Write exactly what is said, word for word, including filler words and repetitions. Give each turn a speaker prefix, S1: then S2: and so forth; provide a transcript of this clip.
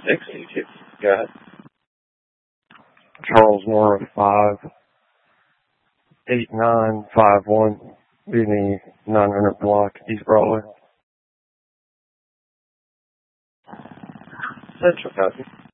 S1: Executive. Go ahead.
S2: Charles Nora five eight nine five one, Beanie nine hundred block, East Broadway.
S1: Central copy.